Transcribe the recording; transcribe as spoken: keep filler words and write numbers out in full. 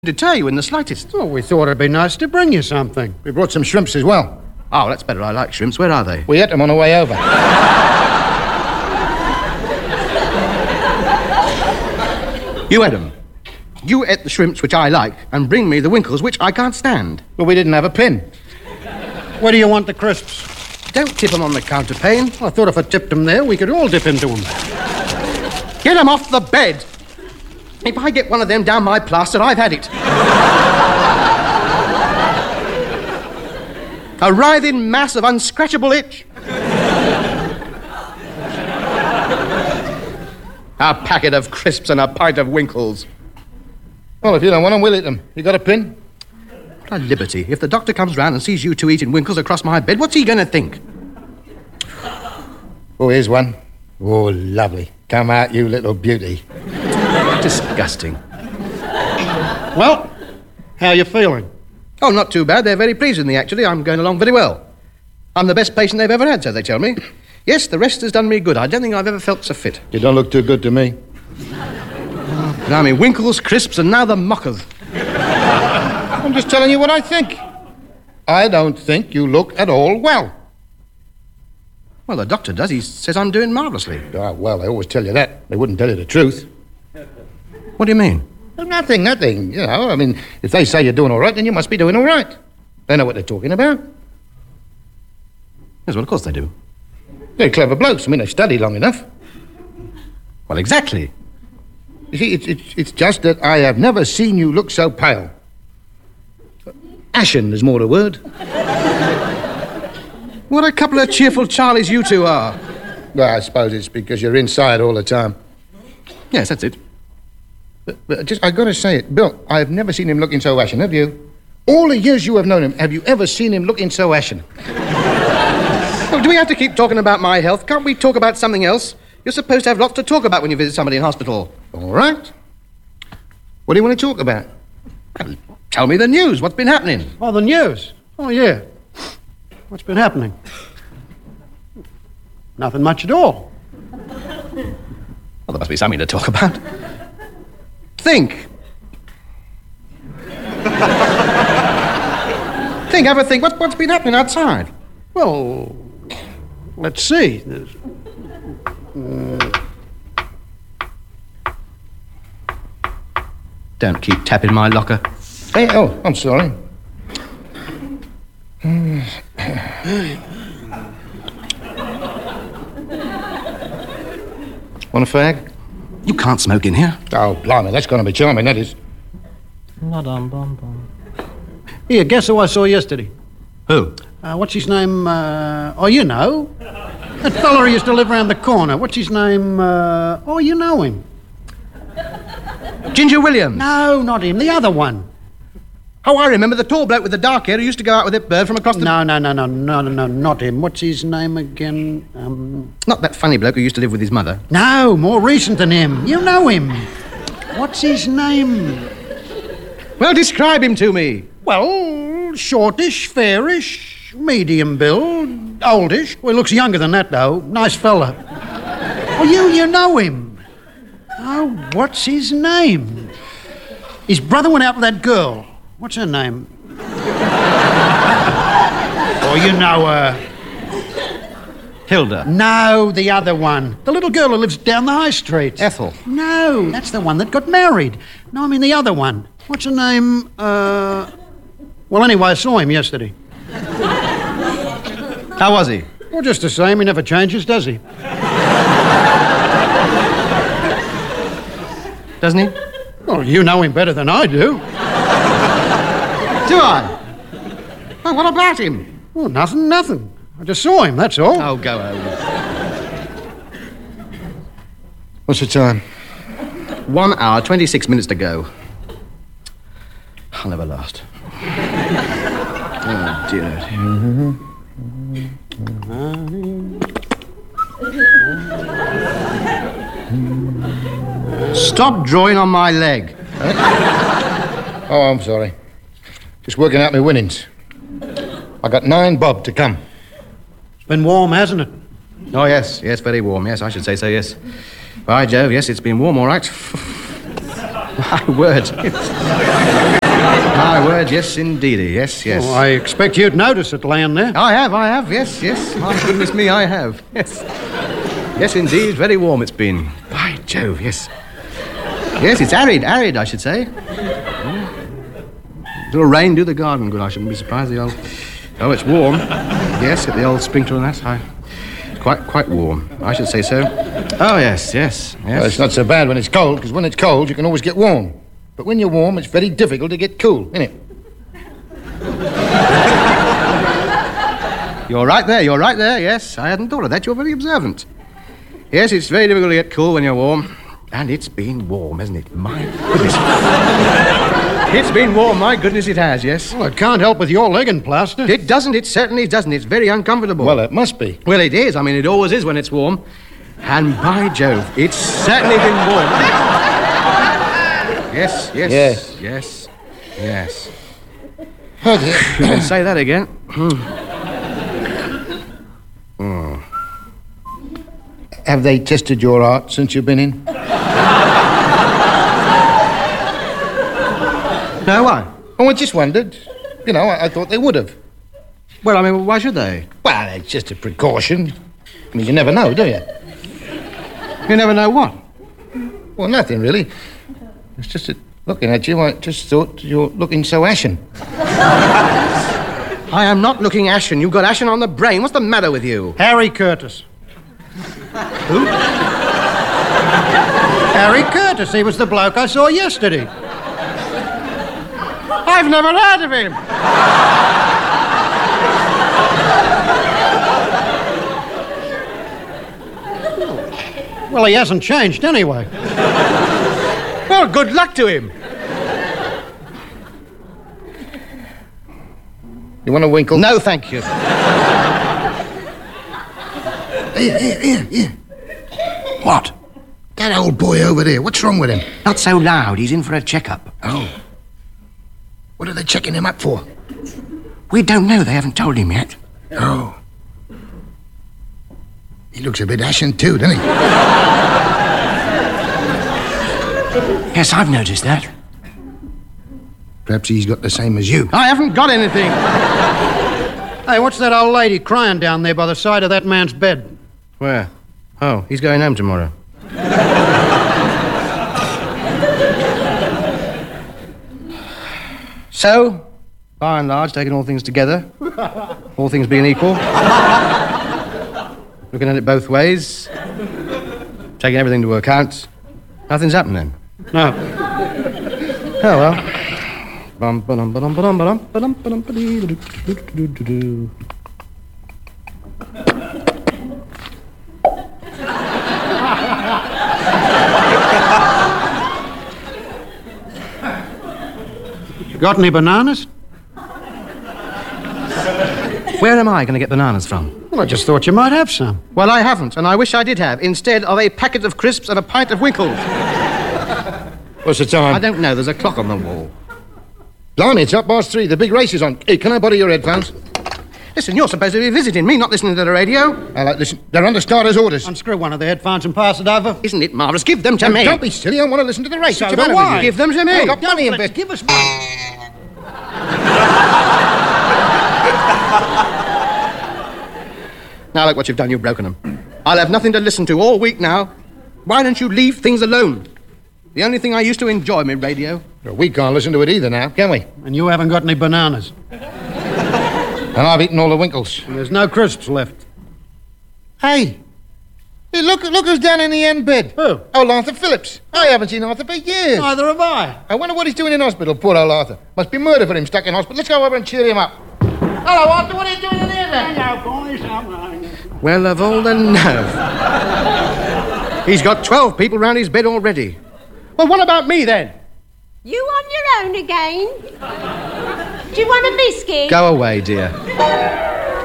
to tell you in the slightest. Oh, we thought it'd be nice to bring you something. We brought some shrimps as well. Oh, that's better. I like shrimps. Where are they? We ate them on the way over. You ate them. You ate the shrimps, which I like, and bring me the winkles, which I can't stand. But we didn't have a pin. Where do you want the crisps? Don't tip them on the counter, Payne. I thought if I tipped them there, we could all dip into them. Get them off the bed. If I get one of them down my plaster, I've had it. A writhing mass of unscratchable itch. A packet of crisps and a pint of winkles. Well, if you don't want them, we'll eat them. You got a pin? What a liberty. If the doctor comes round and sees you two eating winkles across my bed, what's he going to think? Oh, here's one. Oh, lovely. Come out, you little beauty. Disgusting. Well, how are you feeling? Oh, not too bad. They're very pleased with me, actually. I'm going along very well. I'm the best patient they've ever had, so they tell me. Yes, the rest has done me good. I don't think I've ever felt so fit. You don't look too good to me. Now, me winkles, crisps, and now the mockers. I'm just telling you what I think. I don't think you look at all well. Well, the doctor does. He says I'm doing marvellously. Ah, well, they always tell you that. They wouldn't tell you the truth. What do you mean? Well, nothing, nothing. You know, I mean, if they say you're doing all right, then you must be doing all right. They know what they're talking about. Yes, well, of course they do. They're clever blokes. I mean, they study long enough. Well, exactly. You see, it's, it's, it's just that I have never seen you look so pale. Ashen is more the word. What a couple of cheerful Charlies you two are. Well, I suppose it's because you're inside all the time. Yes, that's it. But, but just, I've got to say it, Bill, I've never seen him looking so ashen, have you? All the years you have known him, have you ever seen him looking so ashen? Well, do we have to keep talking about my health? Can't we talk about something else? You're supposed to have lots to talk about when you visit somebody in hospital. All right. What do you want to talk about? Well, tell me the news. What's been happening? Oh, the news? Oh, yeah. What's been happening? Nothing much at all. Well, there must be something to talk about. Think. Think, have a think. What, what's been happening outside? Well, let's see. There's, uh... Don't keep tapping my locker. Hey, oh, I'm sorry. Want a fag? You can't smoke in here. Oh, blimey, that's going to be charming, that is. Here, guess who I saw yesterday? Who? Uh, what's his name? Uh, oh, you know. That fella who used to live around the corner. What's his name? Uh, oh, you know him. Ginger Williams. No, not him. The other one. Oh, I remember the tall bloke with the dark hair who used to go out with that bird from across the... No, no, no, no, no, no, no, not him. What's his name again? Um... Not that funny bloke who used to live with his mother. No, more recent than him. You know him. What's his name? Well, describe him to me. Well, shortish, fairish, medium build, oldish. Well, he looks younger than that, though. Nice fella. Oh, you, you know him. Oh, what's his name? His brother went out with that girl. What's her name? Oh, you know her. Hilda. No, the other one. The little girl who lives down the high street. Ethel. No, that's the one that got married. No, I mean the other one. What's her name? Uh... Well, anyway, I saw him yesterday. How was he? Well, just the same. He never changes, does he? Doesn't he? Well, you know him better than I do. Do I? Oh, what about him? Well, nothing, nothing. I just saw him, that's all. Oh, go home. What's the time? One hour, twenty-six minutes to go. I'll never last. Oh, dear. Stop drawing on my leg. Huh? Oh, I'm sorry. Just working out my winnings. I got nine bob to come. It's been warm, hasn't it? Oh, yes, yes, very warm. Yes, I should say so, yes. By Jove, yes, it's been warm, all right. My word. My word, yes, indeedy. Yes, yes. Oh, I expect you'd notice it laying there. I have, I have, yes, yes. My goodness me, I have. Yes. Yes, indeed. Very warm it's been. By Jove, yes. Yes, it's arid, arid, I should say. Yeah. A little rain do the garden good. I shouldn't be surprised. The old... Oh, it's warm. Yes, get the old sprinkler and that. I... Quite, quite warm. I should say so. Oh, yes, yes, yes. Well, it's not so bad when it's cold, because when it's cold, you can always get warm. But when you're warm, it's very difficult to get cool, isn't it? You're right there, you're right there, yes. I hadn't thought of that. You're very observant. Yes, it's very difficult to get cool when you're warm. And it's been warm, hasn't it? My goodness. It's been warm, my goodness it has, yes. Well, it can't help with your leg and plaster. It doesn't, it certainly doesn't. It's very uncomfortable. Well, it must be. Well, it is. I mean, it always is when it's warm. And by Jove, it's certainly been warm. Yes, yes, Yes. yes, yes. Oh, dear. You can say that again. Hmm. Have they tested your heart since you've been in? No, why? Oh, I just wondered. You know, I, I thought they would have. Well, I mean, why should they? Well, it's just a precaution. I mean, you never know, do you? You never know what. Well, nothing, really. It's just that looking at you, I just thought you're looking so ashen. I am not looking ashen. You've got ashen on the brain. What's the matter with you? Harry Curtis. Who? Harry Curtis. He was the bloke I saw yesterday. I've never heard of him. Well, he hasn't changed anyway. Well, good luck to him. You want a winkle? No, thank you. Here, here, here, here. What? That old boy over there, what's wrong with him? Not so loud. He's in for a checkup. Oh. What are they checking him up for? We don't know. They haven't told him yet. Oh. He looks a bit ashen too, doesn't he? Yes, I've noticed that. Perhaps he's got the same as you. I haven't got anything. Hey, what's that old lady crying down there by the side of that man's bed? Where? Oh, he's going home tomorrow. So, by and large, taking all things together, all things being equal, looking at it both ways, taking everything into account, nothing's happening. No. Oh, well. Bum, ba-dum, ba-dum, ba-dum, ba-dum, ba-dum, ba-dum, ba-dee, do, do, do, do, do, do. Got any bananas? Where am I going to get bananas from? Well, I just thought you might have some. Well, I haven't, and I wish I did have, instead of a packet of crisps and a pint of Winkles. What's the time? I don't know, there's a clock on the wall. Blimey, it's up past three. The big race is on. Hey, can I borrow your headphones? Listen, you're supposed to be visiting me, not listening to the radio. I like listen. They're under starter's orders. Unscrew one of the headphones and pass it over. Isn't it marvellous? Give them to Now, me. don't be silly. I want to listen to the race. So What's do the matter I. with you? Give them to me. I've got money in Let's bed. give us... Now look what you've done, you've broken them. I'll have nothing to listen to all week now. Why don't you leave things alone? The only thing I used to enjoy, my radio. Well, we can't listen to it either now, can we? And you haven't got any bananas. And I've eaten all the Winkles. And there's no crisps left. Hey. Hey, look, look who's down in the end bed. Who? Old Arthur Phillips. I haven't seen Arthur for years. Neither have I. I wonder what he's doing in hospital, poor old Arthur. Must be murder for him stuck in hospital. Let's go over and cheer him up. Hello, Arthur, what are you doing in here then? Hello, boys. Well, of all the nerve. He's got twelve people round his bed already. Well, what about me then? You on your own again? Do you want a biscuit? Go away, dear.